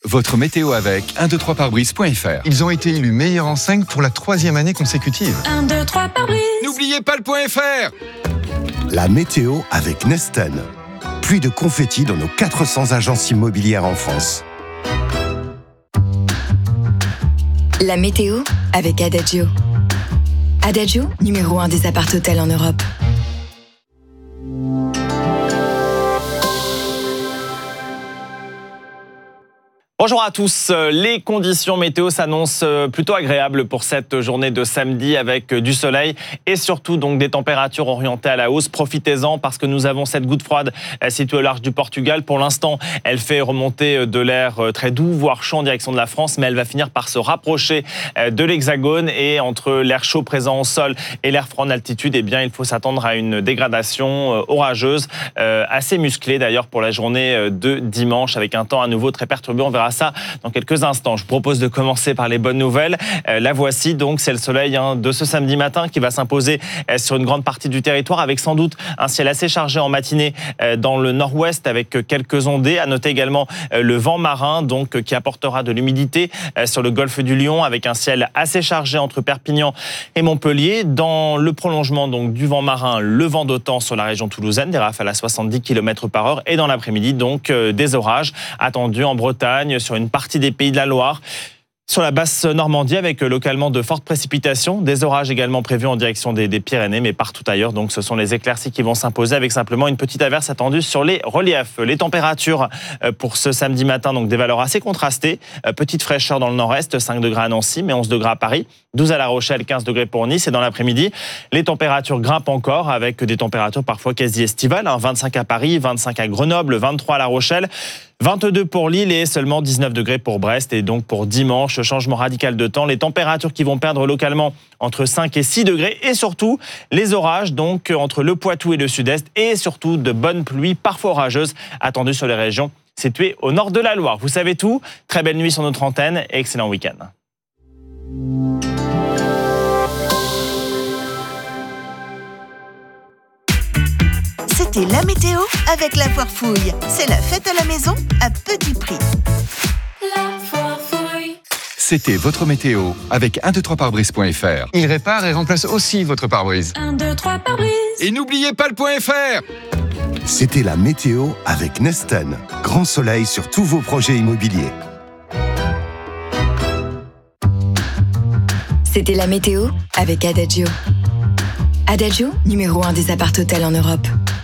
Votre météo avec 123parbrise.fr. Ils ont été élus meilleurs en 5 pour la 3e année consécutive. 1, 2, 3 pare-brise. N'oubliez pas le .fr. La météo avec Nesten. Pluie de confettis dans nos 400 agences immobilières en France. La météo avec Adagio. Adagio, numéro 1 des appart-hôtels en Europe. Bonjour à tous. Les conditions météo s'annoncent plutôt agréables pour cette journée de samedi avec du soleil et surtout donc des températures orientées à la hausse. Profitez-en parce que nous avons cette goutte froide située au large du Portugal. Pour l'instant, elle fait remonter de l'air très doux, voire chaud en direction de la France, mais elle va finir par se rapprocher de l'Hexagone et entre l'air chaud présent au sol et l'air froid en altitude, eh bien, il faut s'attendre à une dégradation orageuse, assez musclée d'ailleurs pour la journée de dimanche avec un temps à nouveau très perturbé. On verra ça dans quelques instants. Je vous propose de commencer par les bonnes nouvelles. La voici donc, c'est le soleil de ce samedi matin qui va s'imposer sur une grande partie du territoire avec sans doute un ciel assez chargé en matinée dans le nord-ouest avec quelques ondées. À noter également le vent marin donc qui apportera de l'humidité sur le golfe du Lion avec un ciel assez chargé entre Perpignan et Montpellier. Dans le prolongement donc du vent marin, le vent d'OTAN sur la région toulousaine, des rafales à 70 km/h et dans l'après-midi donc des orages attendus en Bretagne, sur une partie des Pays de la Loire, sur la basse Normandie avec localement de fortes précipitations, des orages également prévus en direction des Pyrénées, mais partout ailleurs. Donc ce sont les éclaircies qui vont s'imposer avec simplement une petite averse attendue sur les reliefs. Les températures pour ce samedi matin, donc des valeurs assez contrastées. Petite fraîcheur dans le nord-est, 5 degrés à Nancy, mais 11 degrés à Paris, 12 à La Rochelle, 15 degrés pour Nice. Et dans l'après-midi, les températures grimpent encore avec des températures parfois quasi estivales. 25 à Paris, 25 à Grenoble, 23 à La Rochelle, 22 pour Lille et seulement 19 degrés pour Brest. Et donc pour dimanche, changement radical de temps, les températures qui vont perdre localement entre 5 et 6 degrés et surtout les orages donc entre le Poitou et le sud-est et surtout de bonnes pluies parfois orageuses attendues sur les régions situées au nord de la Loire. Vous savez tout, très belle nuit sur notre antenne et excellent week-end. C'était la météo avec la Foire Fouille. C'est la fête à la maison à petit prix. La Foire Fouille. C'était votre météo avec 123parbrise.fr. Ils réparent et remplacent aussi votre pare-brise. 1, 2, 3 pare-brise. Et n'oubliez pas le .fr. C'était la météo avec Nesten. Grand soleil sur tous vos projets immobiliers. C'était la météo avec Adagio. Adagio, numéro 1 des appart-hôtels en Europe.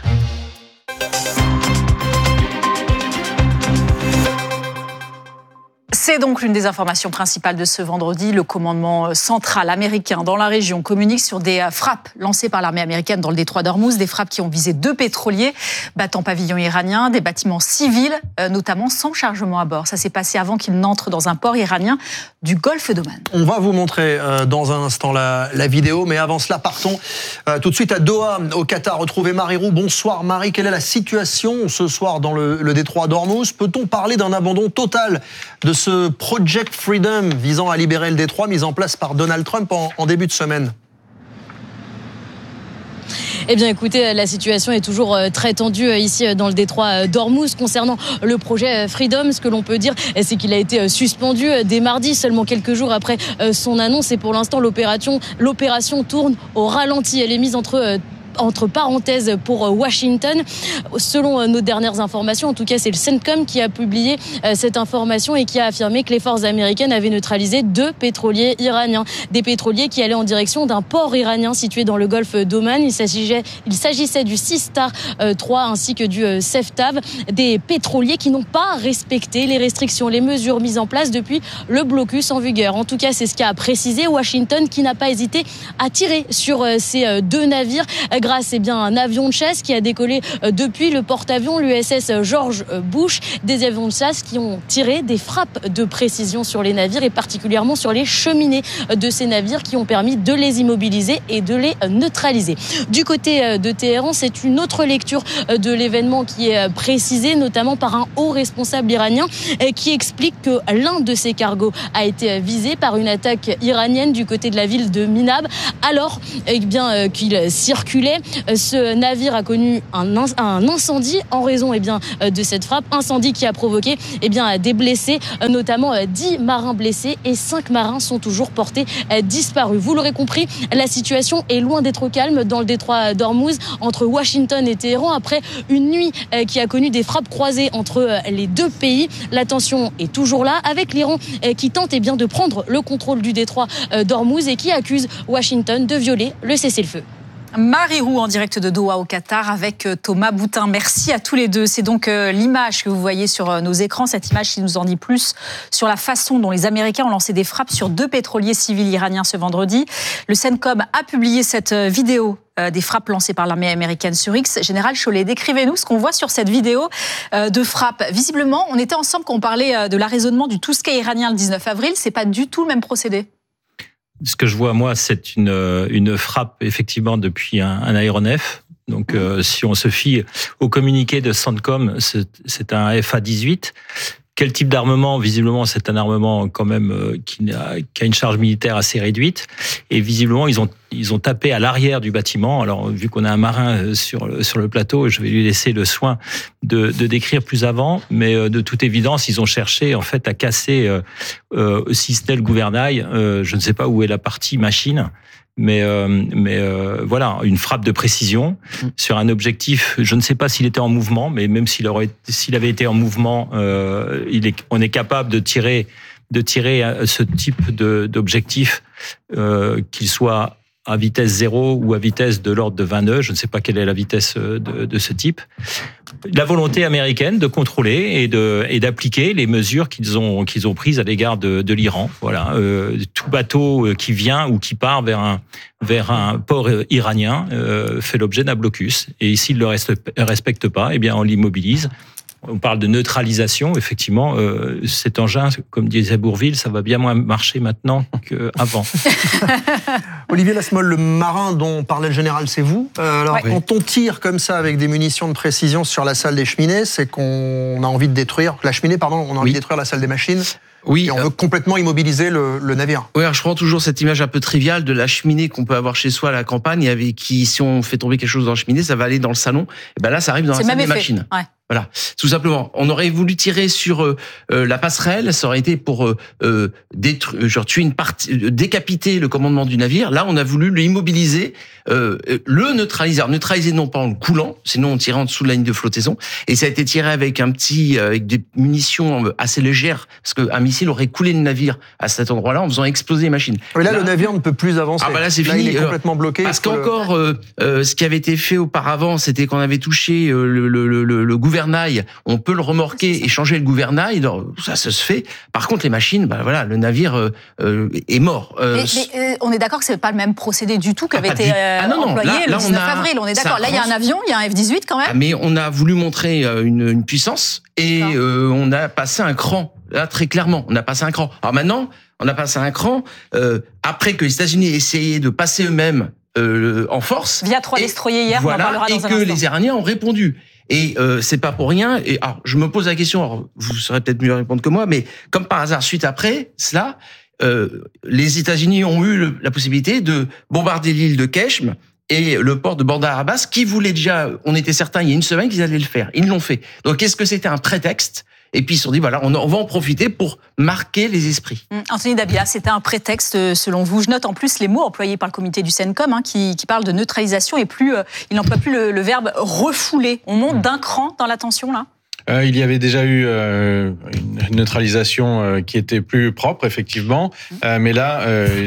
C'est donc l'une des informations principales de ce vendredi. Le commandement central américain dans la région communique sur des frappes lancées par l'armée américaine dans le détroit d'Ormuz, des frappes qui ont visé 2 pétroliers battant pavillon iranien, des bâtiments civils, notamment sans chargement à bord. Ça s'est passé avant qu'ils n'entrent dans un port iranien du golfe d'Oman. On va vous montrer dans un instant la vidéo, mais avant cela, partons tout de suite à Doha, au Qatar. Retrouver Marie Roux. Bonsoir Marie, quelle est la situation ce soir dans le détroit d'Ormuz? Peut-on parler d'un abandon total de ce Project Freedom visant à libérer le détroit mis en place par Donald Trump en début de semaine? Eh bien écoutez, la situation est toujours très tendue ici dans le détroit d'Ormuz. Concernant le projet Freedom, ce que l'on peut dire, c'est qu'il a été suspendu dès mardi, seulement quelques jours après son annonce. Et pour l'instant, l'opération tourne au ralenti. Elle est mise entre parenthèses pour Washington. Selon nos dernières informations, en tout cas c'est le CENTCOM qui a publié cette information et qui a affirmé que les forces américaines avaient neutralisé 2 pétroliers iraniens. Des pétroliers qui allaient en direction d'un port iranien situé dans le golfe d'Oman. Il s'agissait du Sistar 3 ainsi que du Seftav. Des pétroliers qui n'ont pas respecté les restrictions, les mesures mises en place depuis le blocus en vigueur. En tout cas, c'est ce qu'a précisé Washington, qui n'a pas hésité à tirer sur ces 2 navires grâce à un avion de chasse qui a décollé depuis le porte-avions, l'USS George Bush. Des avions de chasse qui ont tiré des frappes de précision sur les navires et particulièrement sur les cheminées de ces navires qui ont permis de les immobiliser et de les neutraliser. Du côté de Téhéran, c'est une autre lecture de l'événement qui est précisée, notamment par un haut responsable iranien qui explique que l'un de ces cargos a été visé par une attaque iranienne du côté de la ville de Minab alors qu'il circulait fait, ce navire a connu un incendie en raison de cette frappe. Incendie qui a provoqué des blessés, notamment 10 marins blessés et 5 marins sont toujours portés disparus. Vous l'aurez compris, la situation est loin d'être calme dans le détroit d'Ormuz, entre Washington et Téhéran, après une nuit qui a connu des frappes croisées entre les deux pays. La tension est toujours là, avec l'Iran qui tente de prendre le contrôle du détroit d'Ormuz et qui accuse Washington de violer le cessez-le-feu. Marie Roux en direct de Doha au Qatar avec Thomas Boutin. Merci à tous les deux. C'est donc l'image que vous voyez sur nos écrans, cette image qui nous en dit plus sur la façon dont les Américains ont lancé des frappes sur 2 pétroliers civils iraniens ce vendredi. Le CENTCOM a publié cette vidéo des frappes lancées par l'armée américaine sur X. Général Chollet, décrivez-nous ce qu'on voit sur cette vidéo de frappe. Visiblement, on était ensemble quand on parlait de l'arraisonnement du Touskay iranien le 19 avril. C'est pas du tout le même procédé. Ce que je vois, moi, c'est une frappe, effectivement, depuis un aéronef. Donc, si on se fie au communiqué de CENTCOM, c'est un FA-18. Quel type d'armement? Visiblement, c'est un armement quand même qui a une charge militaire assez réduite. Et visiblement, ils ont tapé à l'arrière du bâtiment. Alors, vu qu'on a un marin sur le plateau, je vais lui laisser le soin de décrire plus avant. Mais de toute évidence, ils ont cherché en fait à casser, si ce n'est le gouvernail. Je ne sais pas où est la partie machine. Mais voilà, une frappe de précision sur un objectif. Je ne sais pas s'il était en mouvement, mais même s'il avait été en mouvement, on est capable de tirer ce type d'objectif, qu'il soit à vitesse 0 ou à vitesse de l'ordre de 20 nœuds. Je ne sais pas quelle est la vitesse de ce type. La volonté américaine de contrôler et d'appliquer les mesures qu'ils ont prises à l'égard de l'Iran. Voilà, tout bateau qui vient ou qui part vers un port iranien fait l'objet d'un blocus. Et s'il ne le respecte pas, eh bien on l'immobilise. On parle de neutralisation, effectivement, cet engin, comme disait Bourvil, ça va bien moins marcher maintenant qu'avant. Olivier Lasmole, le marin dont parlait le général, c'est vous. Alors, quand on tire comme ça avec des munitions de précision sur la salle des cheminées, c'est qu'on a envie de détruire, on a envie de détruire la salle des machines. Oui, et on veut complètement immobiliser le navire. Oui, alors je prends toujours cette image un peu triviale de la cheminée qu'on peut avoir chez soi à la campagne, avec qui, si on fait tomber quelque chose dans la cheminée, ça va aller dans le salon. Et ben là, ça arrive dans la salle des machines. Ouais. Voilà, tout simplement. On aurait voulu tirer sur la passerelle, ça aurait été pour tuer une partie, décapiter le commandement du navire. Là, on a voulu l'immobiliser, le neutraliser. Alors, neutraliser non pas en le coulant, sinon on tirait en dessous de la ligne de flottaison. Et ça a été tiré avec avec des munitions assez légères, parce qu'un missile aurait coulé le navire à cet endroit-là en faisant exploser les machines. Mais là, le navire ne peut plus avancer. Ah bah là, c'est fini. Il est complètement bloqué. Parce qu'encore, ce qui avait été fait auparavant, c'était qu'on avait touché le gouvernail. On peut le remorquer et changer le gouvernail, ça se fait. Par contre, les machines, le navire est mort. Mais on est d'accord que c'est pas le même procédé du tout qu'avait été employé le 19 avril. On est d'accord. Là, il y a un avion, il y a un F-18 quand même. Mais on a voulu montrer une puissance et on a passé un cran. Là, très clairement, on a passé un cran. Alors maintenant, on a passé un cran après que les États-Unis aient essayé de passer eux-mêmes en force. Via 3 destroyers hier, on en parlera dans un instant. Et que les Iraniens ont répondu. Et c'est pas pour rien. Et alors, je me pose la question. Alors, vous saurez peut-être mieux répondre que moi, mais comme par hasard, suite après cela, les États-Unis ont eu la possibilité de bombarder l'île de Keshm et le port de Bandar Abbas, qui voulait déjà. On était certains il y a une semaine qu'ils allaient le faire. Ils l'ont fait. Donc, est-ce que c'était un prétexte? Et puis ils se sont dit, voilà, on va en profiter pour marquer les esprits. Anthony Dabia, c'était un prétexte selon vous. Je note en plus les mots employés par le comité du CENTCOM qui parle de neutralisation et il n'emploie plus le verbe refouler. On monte d'un cran dans la tension là. Il y avait déjà eu une neutralisation qui était plus propre, effectivement. Mais là,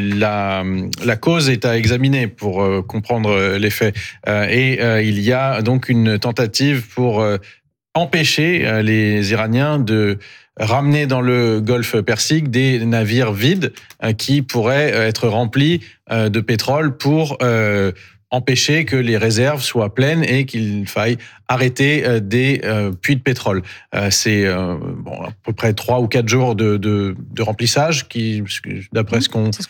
la cause est à examiner pour comprendre les faits. Et il y a donc une tentative pour empêcher les Iraniens de ramener dans le golfe Persique des navires vides qui pourraient être remplis de pétrole pour empêcher que les réserves soient pleines et qu'il faille arrêter des puits de pétrole. peu près 3 ou 4 jours de remplissage, qui, d'après ce qu'on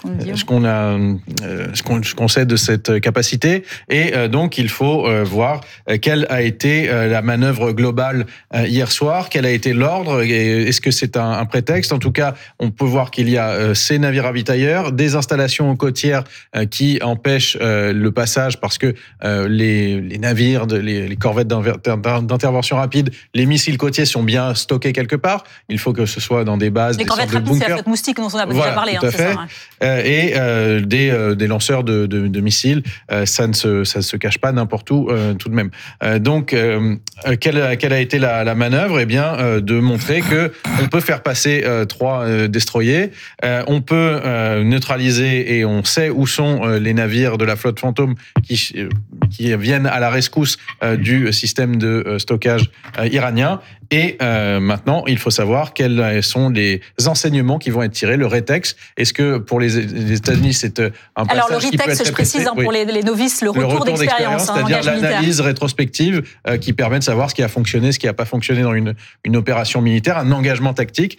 sait de cette capacité. Et donc, il faut voir quelle a été la manœuvre globale hier soir, quel a été l'ordre, et est-ce que c'est un prétexte? En tout cas, on peut voir qu'il y a ces navires ravitailleurs, des installations côtières qui empêchent le passage parce que les navires, les corvettes d'intervention rapide, les missiles côtiers sont bien stockés quelque part. Il faut que ce soit dans des bases, les des sortes corvettes de rapides, bunkers. c'est la flotte moustique dont on a déjà parlé. Tout à fait. Ça, et des lanceurs de missiles, ça ne se cache pas n'importe où tout de même. Donc, quelle a été la manœuvre? Eh bien, de montrer que on peut faire passer 3 destroyers, on peut neutraliser, et on sait où sont les navires de la flotte fantôme qui viennent à la rescousse du système de stockage iranien. Et maintenant, il faut savoir quels sont les enseignements qui vont être tirés, le rétex. Est-ce que pour les États-Unis, c'est un passage Alors, le qui peut rétex, être je précise répété, pour les novices, le retour d'expérience, c'est-à-dire l'analyse rétrospective qui permet de savoir ce qui a fonctionné, ce qui n'a pas fonctionné dans une opération militaire, un engagement tactique.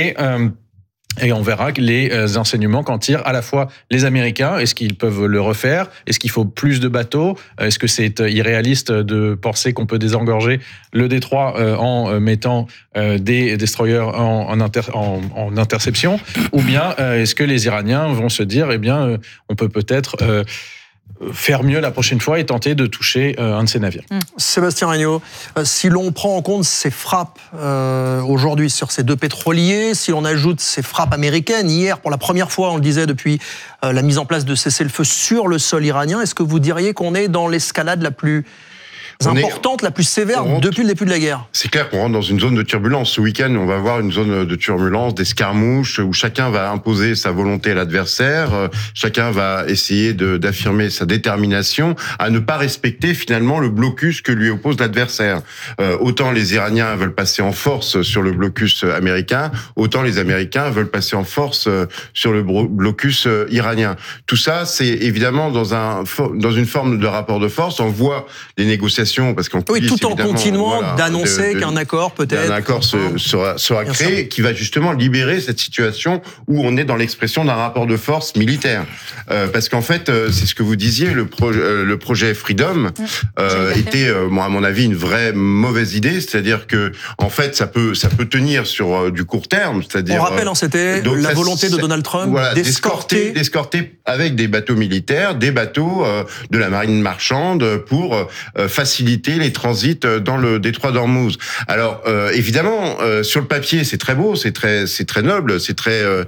Et on verra les enseignements qu'en tirent à la fois les Américains. Est-ce qu'ils peuvent le refaire? Est-ce qu'il faut plus de bateaux? Est-ce que c'est irréaliste de penser qu'on peut désengorger le détroit en mettant des destroyers en interception? Ou bien est-ce que les Iraniens vont se dire, eh bien, on peut peut-être faire mieux la prochaine fois et tenter de toucher un de ces navires. Sébastien Regnault, si l'on prend en compte ces frappes aujourd'hui sur ces 2 pétroliers, si l'on ajoute ces frappes américaines, hier pour la première fois, on le disait, depuis la mise en place de cessez-le-feu sur le sol iranien, est-ce que vous diriez qu'on est dans l'escalade la plus importante, la plus sévère depuis le début de la guerre? C'est clair qu'on rentre dans une zone de turbulence. Ce week-end, on va avoir une zone de turbulence, d'escarmouches, où chacun va imposer sa volonté à l'adversaire, chacun va essayer d'affirmer sa détermination à ne pas respecter finalement le blocus que lui oppose l'adversaire. Autant les Iraniens veulent passer en force sur le blocus américain, autant les Américains veulent passer en force sur le blocus iranien. Tout ça, c'est évidemment dans une forme de rapport de force. On voit les négociations, parce qu'en coulisses, tout en continuant d'annoncer qu'un accord peut-être... Un accord sera créé, qui va justement libérer cette situation où on est dans l'expression d'un rapport de force militaire. Parce qu'en fait, c'est ce que vous disiez, le projet Freedom était, à mon avis, une vraie mauvaise idée. C'est-à-dire que, en fait, ça peut tenir sur du court terme. C'est-à-dire, on rappelle, c'était la volonté de Donald Trump d'escorter avec des bateaux militaires, des bateaux de la marine marchande pour faciliter les transits dans le détroit d'Ormuz. Alors évidemment, sur le papier, c'est très beau, c'est très noble, c'est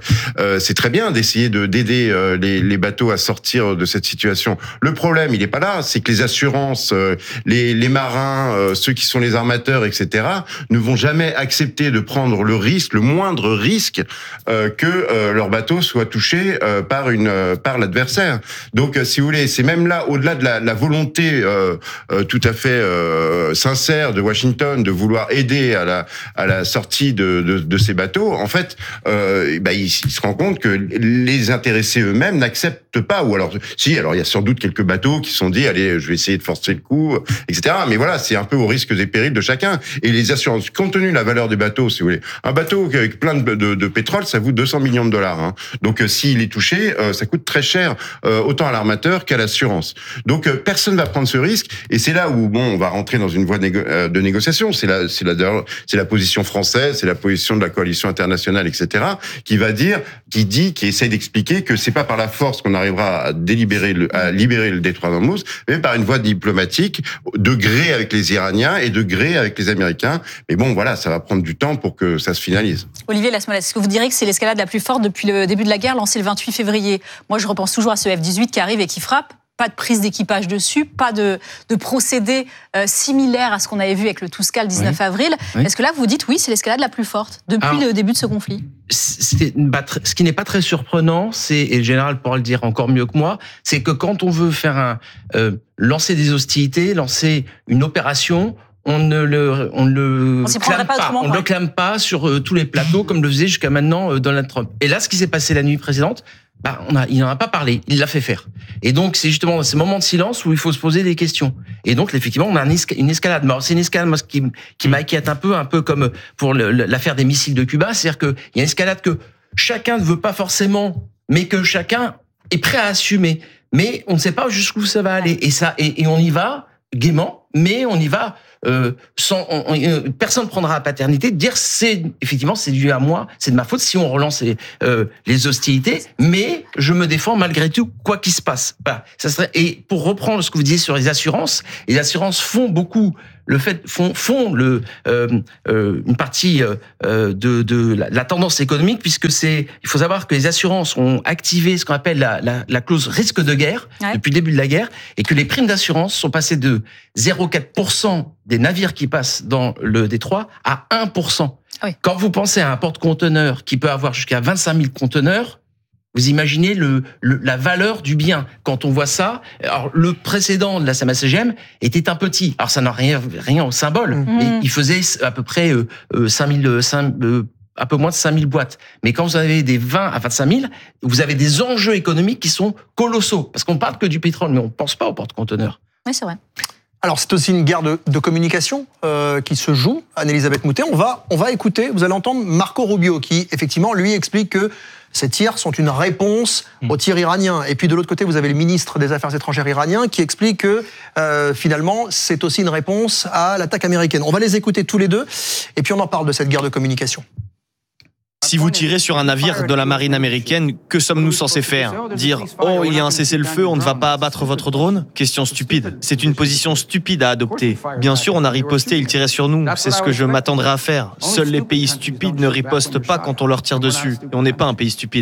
très bien d'essayer d'aider les bateaux à sortir de cette situation. Le problème, il est pas là, c'est que les assurances, les marins, ceux qui sont les armateurs, etc., ne vont jamais accepter de prendre le risque, le moindre risque, que leur bateau soit touché par l'adversaire. Donc, si vous voulez, c'est même là, au-delà de la volonté tout à fait sincère de Washington de vouloir aider à la sortie de ces bateaux, en fait, il se rend compte que les intéressés eux-mêmes n'acceptent pas. Ou alors, il y a sans doute quelques bateaux qui se sont dit, allez, je vais essayer de forcer le coup, etc. Mais voilà, c'est un peu au risque des périls de chacun. Et les assurances, compte tenu de la valeur des bateaux, si vous voulez, un bateau avec plein de pétrole, ça coûte $200 millions. Hein. Donc, s'il est touché, ça coûte très cher, autant à l'armateur qu'à l'assurance. Donc, personne ne va prendre ce risque. Et c'est là où, on va rentrer dans une voie de négociation. C'est la position française, c'est la position de la coalition internationale, etc., qui essaie d'expliquer que c'est pas par la force qu'on arrivera à libérer le détroit d'Ormuz, mais par une voie diplomatique, de gré avec les Iraniens et de gré avec les Américains. Mais bon, voilà, ça va prendre du temps pour que ça se finalise. Olivier Lasmolas, est-ce que vous direz que c'est l'escalade la plus forte depuis le début de la guerre, lancée le 28 février? Moi, je repense toujours à ce F-18 qui arrive et qui frappe. Pas de prise d'équipage dessus, pas de procédé similaire à ce qu'on avait vu avec le Tousca le 19 avril. Oui. Est-ce que là, vous dites, oui, c'est l'escalade la plus forte depuis le début de ce conflit? Ce qui n'est pas très surprenant, et le général pourra le dire encore mieux que moi, c'est que quand on veut faire lancer des hostilités, lancer une opération, on ne le clame pas sur tous les plateaux comme le faisait jusqu'à maintenant Donald Trump. Et là, ce qui s'est passé la nuit précédente, il n'en a pas parlé, il l'a fait faire. Et donc, c'est justement dans ces moments de silence où il faut se poser des questions. Et donc, effectivement, on a une escalade. Mais alors, c'est une escalade, moi, qui m'inquiète un peu comme pour l'affaire des missiles de Cuba. C'est-à-dire qu'il y a une escalade que chacun ne veut pas forcément, mais que chacun est prêt à assumer. Mais on ne sait pas jusqu'où ça va aller. Et on y va gaiement, mais on y va personne ne prendra la paternité de dire c'est dû à moi, c'est de ma faute si on relance les hostilités, mais je me défends malgré tout quoi qu'il se passe. Voilà. Et pour reprendre ce que vous disiez sur les assurances font beaucoup une partie de la tendance économique, puisque il faut savoir que les assurances ont activé ce qu'on appelle la clause risque de guerre depuis le début de la guerre, et que les primes d'assurance sont passées de 0,4% des navires qui passent dans le détroit à 1%. Oui. Quand vous pensez à un porte-conteneurs qui peut avoir jusqu'à 25 000 conteneurs, vous imaginez la valeur du bien. Quand on voit ça, alors le précédent de la SAMA-CGM était un petit. Alors ça n'a rien au symbole, mais il faisait à peu près un peu moins de 5 000 boîtes. Mais quand vous avez des 20 à 25 000, vous avez des enjeux économiques qui sont colossaux. Parce qu'on parle que du pétrole, mais on ne pense pas au porte-conteneurs. Oui, c'est vrai. Alors, c'est aussi une guerre de communication qui se joue, Anne-Elisabeth Moutet. On va écouter, vous allez entendre Marco Rubio, qui, effectivement, lui explique que ces tirs sont une réponse aux tirs iraniens. Et puis, de l'autre côté, vous avez le ministre des Affaires étrangères iranien qui explique que, finalement, c'est aussi une réponse à l'attaque américaine. On va les écouter tous les deux, et puis on en parle de cette guerre de communication. Si vous tirez sur un navire de la marine américaine, que sommes-nous censés faire? Dire « Oh, il y a un cessez-le-feu, on ne va pas abattre votre drone ?» Question stupide. C'est une position stupide à adopter. Bien sûr, on a riposté, ils tiraient sur nous. C'est ce que je m'attendrais à faire. Seuls les pays stupides ne ripostent pas quand on leur tire dessus. Et on n'est pas un pays stupide.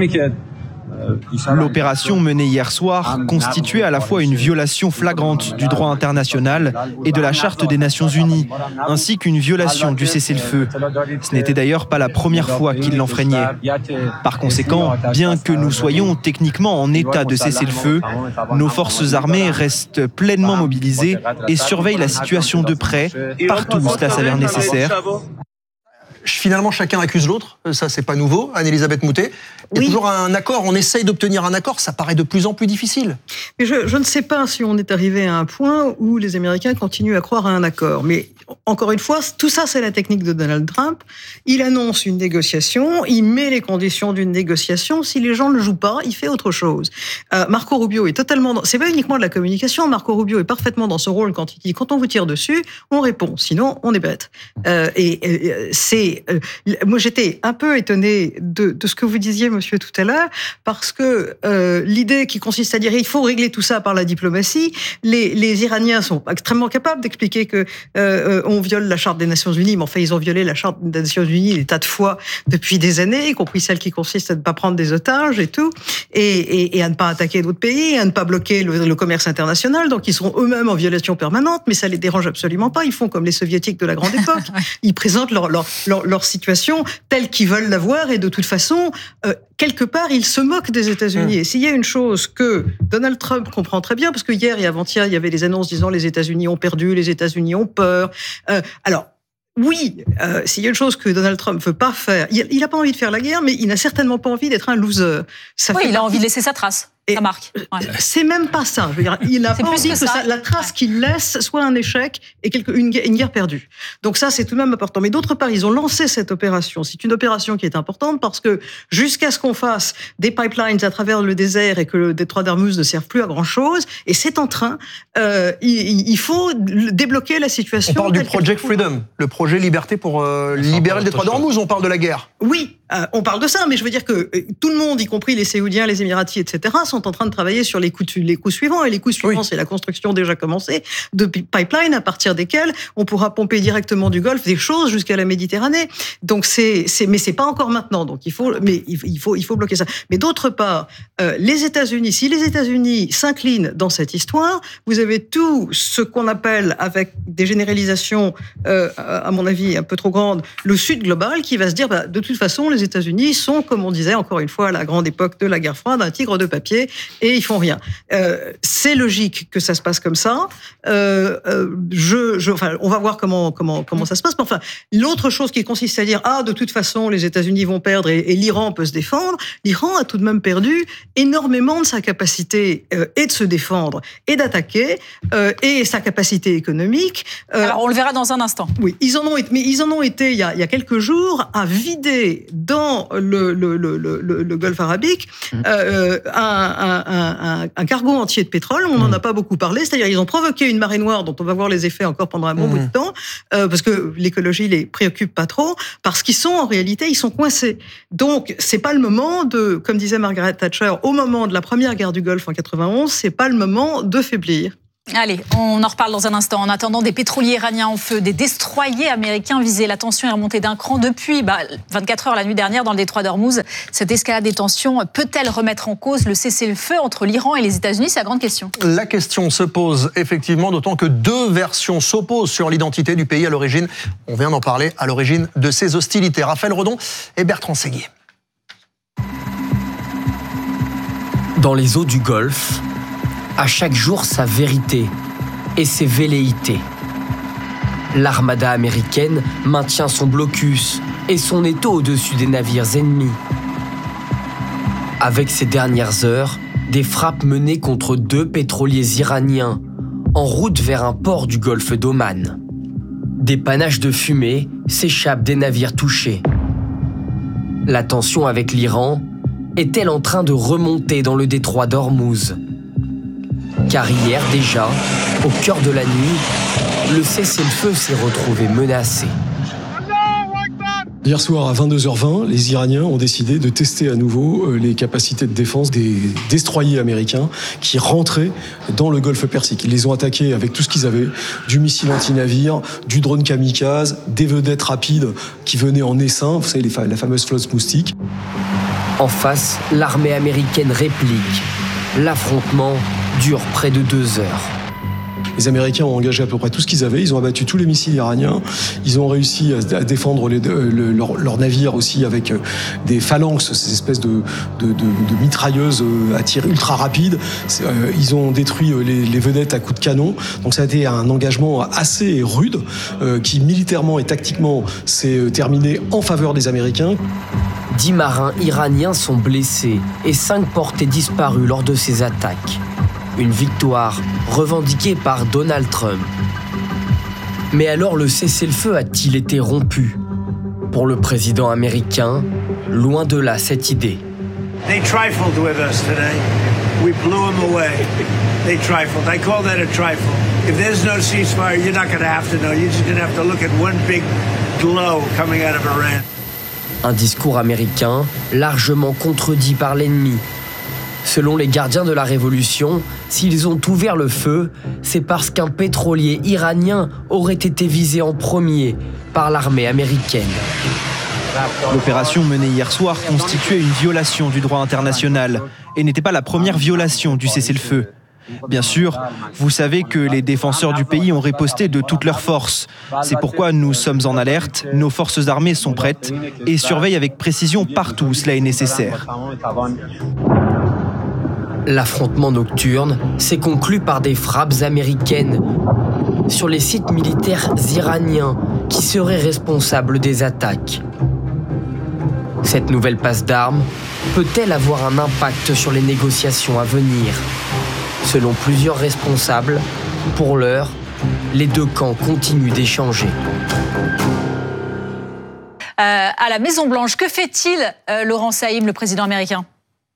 L'opération menée hier soir constituait à la fois une violation flagrante du droit international et de la Charte des Nations Unies, ainsi qu'une violation du cessez-le-feu. Ce n'était d'ailleurs pas la première fois qu'il l'enfreignait. Par conséquent, bien que nous soyons techniquement en état de cessez-le-feu, nos forces armées restent pleinement mobilisées et surveillent la situation de près, partout où cela s'avère nécessaire. Finalement, chacun accuse l'autre, ça c'est pas nouveau, Anne-Elisabeth Moutet. Il y a toujours un accord, on essaye d'obtenir un accord, ça paraît de plus en plus difficile. Mais je ne sais pas si on est arrivé à un point où les Américains continuent à croire à un accord. Mais encore une fois, tout ça c'est la technique de Donald Trump. Il annonce une négociation, il met les conditions d'une négociation, si les gens ne jouent pas, il fait autre chose. Marco Rubio est totalement... C'est pas uniquement de la communication, Marco Rubio est parfaitement dans ce rôle quand il dit « quand on vous tire dessus, on répond, sinon on est bête ». Moi, j'étais un peu étonnée de ce que vous disiez, monsieur, tout à l'heure, parce que l'idée qui consiste à dire il faut régler tout ça par la diplomatie, les Iraniens sont extrêmement capables d'expliquer que on viole la Charte des Nations Unies, mais enfin, ils ont violé la Charte des Nations Unies des tas de fois depuis des années, y compris celle qui consiste à ne pas prendre des otages et tout, et à ne pas attaquer d'autres pays, à ne pas bloquer le commerce international. Donc, ils sont eux-mêmes en violation permanente, mais ça les dérange absolument pas. Ils font comme les Soviétiques de la grande époque. Ils présentent leur situation telle qu'ils veulent la voir, et de toute façon, quelque part, ils se moquent des États-Unis. Et s'il y a une chose que Donald Trump comprend très bien, parce que hier et avant-hier, il y avait des annonces disant les États-Unis ont perdu, les États-Unis ont peur. Alors, oui, s'il y a une chose que Donald Trump veut pas faire, il n'a pas envie de faire la guerre, mais il n'a certainement pas envie d'être un loser. Il a envie de laisser sa trace. Ça marque. Ouais. C'est même pas ça. Je veux dire, il n'a pas envie que la trace qu'il laisse soit un échec et une guerre perdue. Donc ça, c'est tout de même important. Mais d'autre part, ils ont lancé cette opération. C'est une opération qui est importante parce que jusqu'à ce qu'on fasse des pipelines à travers le désert et que le détroit d'Ormuz ne serve plus à grand-chose, et c'est en train, il faut débloquer la situation. On parle du Project Freedom, le projet Liberté pour libérer le détroit d'Ormuz. On parle de la guerre. Oui, on parle de ça, mais je veux dire que tout le monde, y compris les Saoudiens, les Émiratis, etc., sont en train de travailler sur les coups suivants. Et les coups suivants, c'est la construction déjà commencée de pipelines à partir desquels on pourra pomper directement du Golfe des choses jusqu'à la Méditerranée. Donc mais c'est pas encore maintenant. Donc il faut bloquer ça. Mais d'autre part, les États-Unis, si les États-Unis s'inclinent dans cette histoire, vous avez tout ce qu'on appelle, avec des généralisations, à mon avis, un peu trop grandes, le Sud global, qui va se dire, de toute façon, les États-Unis sont, comme on disait encore une fois à la grande époque de la guerre froide, un tigre de papier et ils font rien. C'est logique que ça se passe comme ça. Enfin, on va voir comment ça se passe. Mais enfin, l'autre chose qui consiste à dire de toute façon les États-Unis vont perdre et l'Iran peut se défendre. L'Iran a tout de même perdu énormément de sa capacité et de se défendre et d'attaquer et sa capacité économique. Alors on le verra dans un instant. Oui, ils en ont été il y a quelques jours à vider dans le Golfe arabique un cargo entier de pétrole. On n'en a pas beaucoup parlé. C'est-à-dire ils ont provoqué une marée noire dont on va voir les effets encore pendant un bon bout de temps parce que l'écologie les préoccupe pas trop parce qu'ils sont en réalité ils sont coincés. Donc c'est pas le moment de, comme disait Margaret Thatcher au moment de la première guerre du Golfe en 91, c'est pas le moment de faiblir. Allez, on en reparle dans un instant. En attendant, des pétroliers iraniens en feu, des destroyers américains visés. La tension est remontée d'un cran depuis 24 heures la nuit dernière dans le détroit d'Ormuz. Cette escalade des tensions peut-elle remettre en cause le cessez-le-feu entre l'Iran et les États-Unis? C'est la grande question. La question se pose effectivement, d'autant que deux versions s'opposent sur l'identité du pays à l'origine. On vient d'en parler, à l'origine de ces hostilités. Raphaël Redon et Bertrand Séguier. Dans les eaux du Golfe, à chaque jour sa vérité et ses velléités. L'armada américaine maintient son blocus et son étau au-dessus des navires ennemis. Avec ces dernières heures, des frappes menées contre 2 pétroliers iraniens en route vers un port du golfe d'Oman. Des panaches de fumée s'échappent des navires touchés. La tension avec l'Iran est-elle en train de remonter dans le détroit d'Ormuz? Car hier déjà, au cœur de la nuit, le cessez-le-feu s'est retrouvé menacé. Hier soir à 22h20, les Iraniens ont décidé de tester à nouveau les capacités de défense des destroyers américains qui rentraient dans le golfe Persique. Ils les ont attaqués avec tout ce qu'ils avaient, du missile anti-navire, du drone kamikaze, des vedettes rapides qui venaient en essaim, vous savez, la fameuse flotte moustique. En face, l'armée américaine réplique. L'affrontement dure près de 2 heures. Les Américains ont engagé à peu près tout ce qu'ils avaient. Ils ont abattu tous les missiles iraniens. Ils ont réussi à défendre leurs navires aussi avec des phalanx, ces espèces de mitrailleuses à tir ultra rapide. Ils ont détruit les vedettes à coups de canon. Donc ça a été un engagement assez rude qui militairement et tactiquement s'est terminé en faveur des Américains. 10 marins iraniens sont blessés et 5 portés disparus lors de ces attaques. Une victoire revendiquée par Donald Trump. Mais alors le cessez-le-feu a-t-il été rompu? Pour le président américain, loin de là cette idée. They trifled with us today. We blew them away. They trifled. I call that a trifle. If there's no ceasefire, you're not going to have to know. You're just going to have to look at one big glow coming out of Iran. Un discours américain largement contredit par l'ennemi. Selon les gardiens de la Révolution, s'ils ont ouvert le feu, c'est parce qu'un pétrolier iranien aurait été visé en premier par l'armée américaine. L'opération menée hier soir constituait une violation du droit international et n'était pas la première violation du cessez-le-feu. Bien sûr, vous savez que les défenseurs du pays ont riposté de toutes leurs forces. C'est pourquoi nous sommes en alerte, nos forces armées sont prêtes et surveillent avec précision partout où cela est nécessaire. L'affrontement nocturne s'est conclu par des frappes américaines sur les sites militaires iraniens qui seraient responsables des attaques. Cette nouvelle passe d'armes peut-elle avoir un impact sur les négociations à venir? Selon plusieurs responsables, pour l'heure, les deux camps continuent d'échanger. À la Maison-Blanche, que fait-il, Laurent Saïm, le président américain ?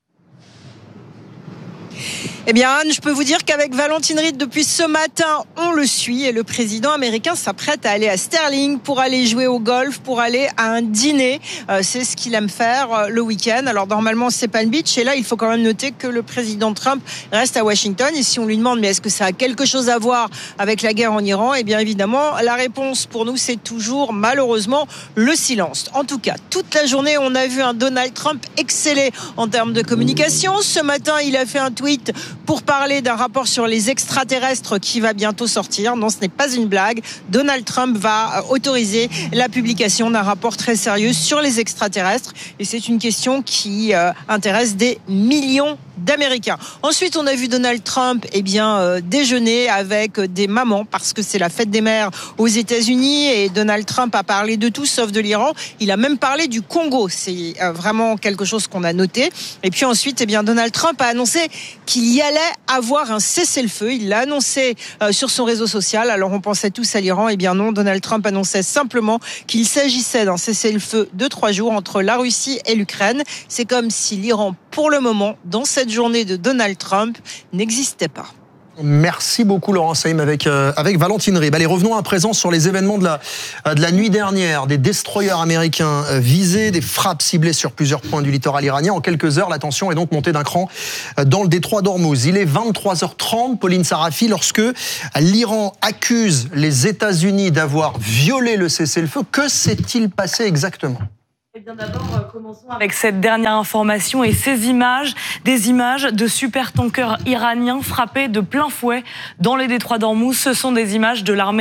Eh bien, Anne, je peux vous dire qu'avec Valentine Reed, depuis ce matin, on le suit et le président américain s'apprête à aller à Sterling pour aller jouer au golf, pour aller à un dîner. C'est ce qu'il aime faire le week-end. Alors, normalement, c'est Palm Beach. Et là, il faut quand même noter que le président Trump reste à Washington. Et si on lui demande, mais est-ce que ça a quelque chose à voir avec la guerre en Iran? Eh bien, évidemment, la réponse pour nous, c'est toujours, malheureusement, le silence. En tout cas, toute la journée, on a vu un Donald Trump exceller en termes de communication. Ce matin, il a fait un tweet pour parler d'un rapport sur les extraterrestres qui va bientôt sortir. Non, ce n'est pas une blague. Donald Trump va autoriser la publication d'un rapport très sérieux sur les extraterrestres. Et c'est une question qui intéresse des millions d'Américains. Ensuite, on a vu Donald Trump déjeuner avec des mamans parce que c'est la fête des mères aux États-Unis et Donald Trump a parlé de tout sauf de l'Iran. Il a même parlé du Congo. C'est vraiment quelque chose qu'on a noté. Et puis ensuite, Donald Trump a annoncé qu'il y allait avoir un cessez-le-feu. Il l'a annoncé sur son réseau social. Alors on pensait tous à l'Iran. Eh bien non, Donald Trump annonçait simplement qu'il s'agissait d'un cessez-le-feu de 3 jours entre la Russie et l'Ukraine. C'est comme si l'Iran, pour le moment, dans cette journée de Donald Trump, n'existait pas. Merci beaucoup Laurent Saïm avec Valentine Rib. Allez, revenons à présent sur les événements de la nuit dernière. Des destroyers américains visés, des frappes ciblées sur plusieurs points du littoral iranien. En quelques heures, la tension est donc montée d'un cran dans le détroit d'Ormuz. Il est 23h30, Pauline Sarafi, lorsque l'Iran accuse les États-Unis d'avoir violé le cessez-le-feu. Que s'est-il passé exactement ? Eh bien d'abord, commençons avec cette dernière information et ces images, des images de supertankers iraniens frappés de plein fouet dans les détroits d'Ormuz. Ce sont des images de l'armée